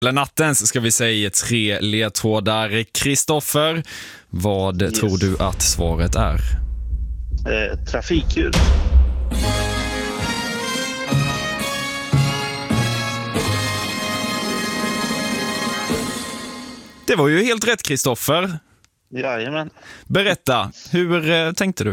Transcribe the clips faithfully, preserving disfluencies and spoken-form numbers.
Eller nattens ska vi säga tre ledtrådar. Kristoffer, vad yes. tror du att svaret är? Eh, trafikljus. Det var ju helt rätt, Kristoffer. Jajamän. Berätta, hur eh, tänkte du?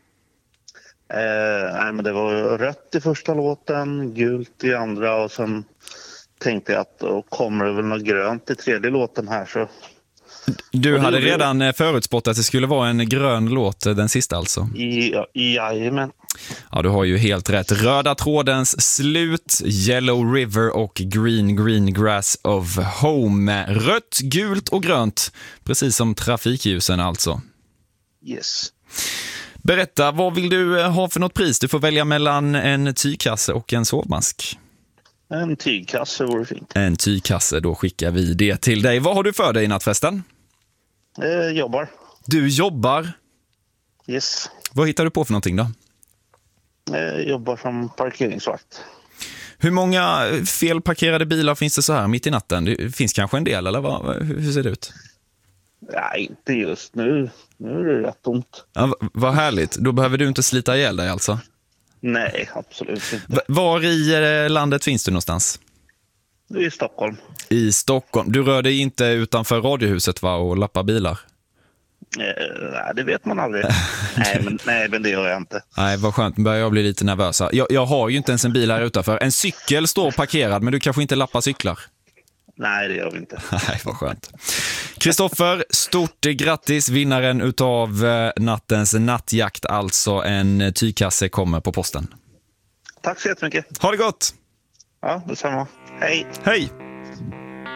Eh, nej, men det var rött i första låten, gult i andra och sen tänkte jag att då kommer det väl något grönt i tredje låten här. Så. Du hade redan det. förutspått att det skulle vara en grön låt, den sista alltså? Ja, jajamän. Ja, du har ju helt rätt. Röda trådens slut, Yellow River och Green Green Grass of Home. Rött, gult och grönt, precis som trafikljusen alltså. Yes. Berätta, vad vill du ha för något pris? Du får välja mellan en tygkasse och en sovmask. En tygkasse vore fint. En tygkasse, då skickar vi det till dig. Vad har du för dig i nattfesten? Eh, jobbar. Du jobbar? Yes. Vad hittar du på för någonting då? Eh, jobbar som parkeringsvakt. Hur många felparkerade bilar finns det så här mitt i natten? Det finns kanske en del, eller vad? Hur ser det ut? Nej, inte just nu. Nu är det rätt tomt. Ja, vad härligt. Då behöver du inte slita ihjäl dig alltså? Nej, absolut inte. V- var i landet finns du någonstans? I Stockholm. I Stockholm. Du rör dig inte utanför radiohuset, va, och lappar bilar? Eh, nej, det vet man aldrig. nej, men, nej, men det gör jag inte. Nej, vad skönt. Nu börjar jag bli lite nervös. Jag, jag har ju inte ens en bil här utanför. En cykel står parkerad, men du kanske inte lappar cyklar? Nej, det gör vi inte. Nej, vad skönt. Kristoffer, stort grattis. Vinnaren utav nattens nattjakt, alltså en tygkasse, kommer på posten. Tack så jättemycket. Ha det gott! Ja, detsamma. Hej! Hej!